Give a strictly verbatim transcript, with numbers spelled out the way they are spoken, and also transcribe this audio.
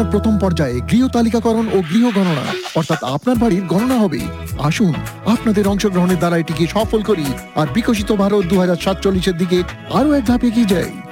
প্রথম পর্যায়ে গৃহ তালিকাকরণ ও গৃহ গণনা, অর্থাৎ আপনার বাড়ির গণনা হবে। আসুন আপনাদের অংশগ্রহণের দ্বারা এটিকে সফল করি আর বিকশিত ভারত দু হাজার সাতচল্লিশের দিকে আরো এক ধাপ এগিয়ে যাই।